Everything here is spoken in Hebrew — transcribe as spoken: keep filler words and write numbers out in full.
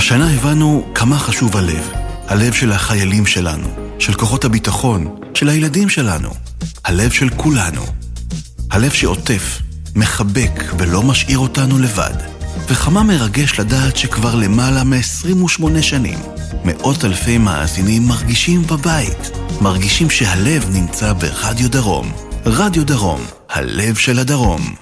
השנה הבנו כמה חשוב הלב. הלב של החיילים שלנו, של כוחות הביטחון, של הילדים שלנו. הלב של כולנו. הלב שעוטף, מחבק ולא משאיר אותנו לבד. וכמה מרגש לדעת שכבר למעלה מ-עשרים ושמונה שנים מאות אלפי מאזינים מרגישים בבית, מרגישים שהלב נמצא ברדיו דרום. רדיו דרום, הלב של הדרום.